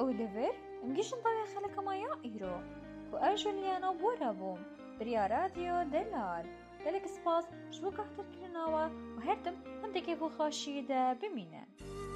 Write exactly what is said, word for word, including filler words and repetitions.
أوليفر مجيشن طوي خلك ما يائرو وأرجليانا بورابوم بريا راديو دلال دلك سباس شبو كحتر كرناوا وهرتم هندكي بو خاشيدة بمينة.